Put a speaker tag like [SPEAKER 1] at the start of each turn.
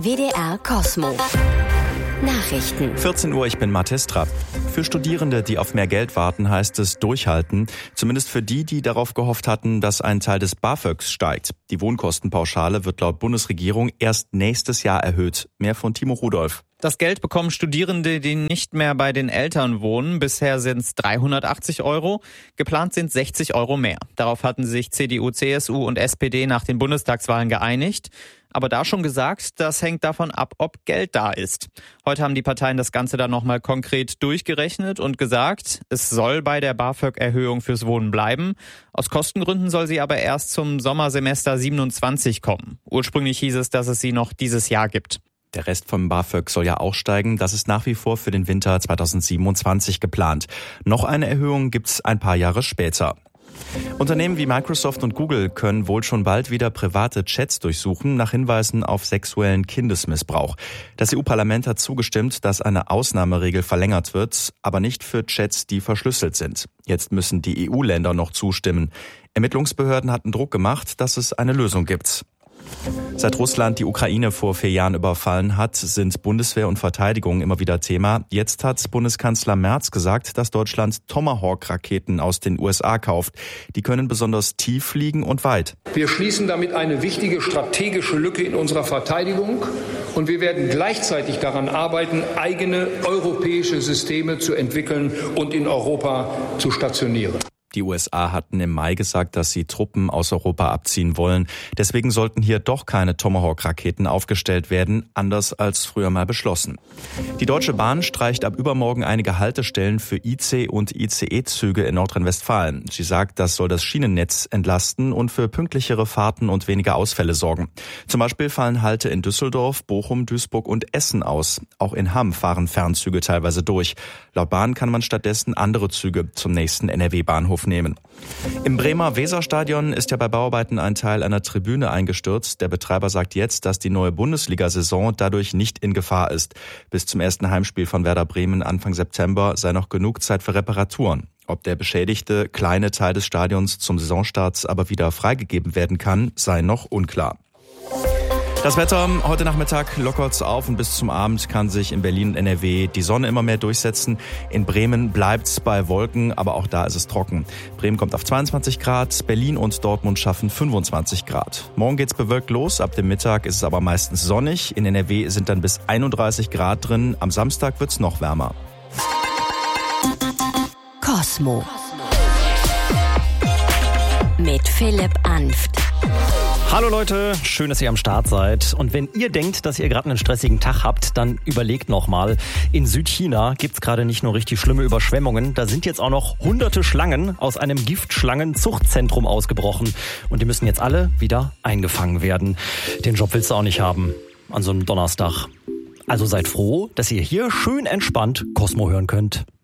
[SPEAKER 1] WDR Cosmo. Nachrichten.
[SPEAKER 2] 14 Uhr, ich bin Mathis Trapp. Für Studierende, die auf mehr Geld warten, heißt es durchhalten. Zumindest für die, die darauf gehofft hatten, dass ein Teil des BAföGs steigt. Die Wohnkostenpauschale wird laut Bundesregierung erst nächstes Jahr erhöht. Mehr von Timo Rudolph.
[SPEAKER 3] Das Geld bekommen Studierende, die nicht mehr bei den Eltern wohnen. Bisher sind es 380 Euro. Geplant sind 60 Euro mehr. Darauf hatten sich CDU, CSU und SPD nach den Bundestagswahlen geeinigt. Aber da schon gesagt, das hängt davon ab, ob Geld da ist. Heute haben die Parteien das Ganze dann nochmal konkret durchgerechnet und gesagt, es soll bei der BAföG-Erhöhung fürs Wohnen bleiben. Aus Kostengründen soll sie aber erst zum Sommersemester 27 kommen. Ursprünglich hieß es, dass es sie noch dieses Jahr gibt.
[SPEAKER 2] Der Rest vom BAföG soll ja auch steigen. Das ist nach wie vor für den Winter 2027 geplant. Noch eine Erhöhung gibt's ein paar Jahre später. Unternehmen wie Microsoft und Google können wohl schon bald wieder private Chats durchsuchen nach Hinweisen auf sexuellen Kindesmissbrauch. Das EU-Parlament hat zugestimmt, dass eine Ausnahmeregel verlängert wird, aber nicht für Chats, die verschlüsselt sind. Jetzt müssen die EU-Länder noch zustimmen. Ermittlungsbehörden hatten Druck gemacht, dass es eine Lösung gibt. Seit Russland die Ukraine vor 4 Jahren überfallen hat, sind Bundeswehr und Verteidigung immer wieder Thema. Jetzt hat Bundeskanzler Merz gesagt, dass Deutschland Tomahawk-Raketen aus den USA kauft. Die können besonders tief fliegen und weit.
[SPEAKER 4] Wir schließen damit eine wichtige strategische Lücke in unserer Verteidigung und wir werden gleichzeitig daran arbeiten, eigene europäische Systeme zu entwickeln und in Europa zu stationieren.
[SPEAKER 2] Die USA hatten im Mai gesagt, dass sie Truppen aus Europa abziehen wollen. Deswegen sollten hier doch keine Tomahawk-Raketen aufgestellt werden, anders als früher mal beschlossen. Die Deutsche Bahn streicht ab übermorgen einige Haltestellen für IC- und ICE-Züge in Nordrhein-Westfalen. Sie sagt, das soll das Schienennetz entlasten und für pünktlichere Fahrten und weniger Ausfälle sorgen. Zum Beispiel fallen Halte in Düsseldorf, Bochum, Duisburg und Essen aus. Auch in Hamm fahren Fernzüge teilweise durch. Laut Bahn kann man stattdessen andere Züge zum nächsten NRW-Bahnhof nehmen. Im Bremer Weserstadion ist ja bei Bauarbeiten ein Teil einer Tribüne eingestürzt. Der Betreiber sagt jetzt, dass die neue Bundesliga-Saison dadurch nicht in Gefahr ist. Bis zum ersten Heimspiel von Werder Bremen Anfang September sei noch genug Zeit für Reparaturen. Ob der beschädigte kleine Teil des Stadions zum Saisonstart aber wieder freigegeben werden kann, sei noch unklar. Das Wetter heute Nachmittag lockert's auf und bis zum Abend kann sich in Berlin und NRW die Sonne immer mehr durchsetzen. In Bremen bleibt's bei Wolken, aber auch da ist es trocken. Bremen kommt auf 22 Grad, Berlin und Dortmund schaffen 25 Grad. Morgen geht's bewölkt los, ab dem Mittag ist es aber meistens sonnig. In NRW sind dann bis 31 Grad drin, am Samstag wird's noch wärmer.
[SPEAKER 1] Cosmo. Mit Philipp Anft.
[SPEAKER 5] Hallo Leute, schön, dass ihr am Start seid. Und wenn ihr denkt, dass ihr gerade einen stressigen Tag habt, dann überlegt nochmal. In Südchina gibt's gerade nicht nur richtig schlimme Überschwemmungen, da sind jetzt auch noch hunderte Schlangen aus einem Giftschlangenzuchtzentrum ausgebrochen. Und die müssen jetzt alle wieder eingefangen werden. Den Job willst du auch nicht haben an so einem Donnerstag. Also seid froh, dass ihr hier schön entspannt Cosmo hören könnt.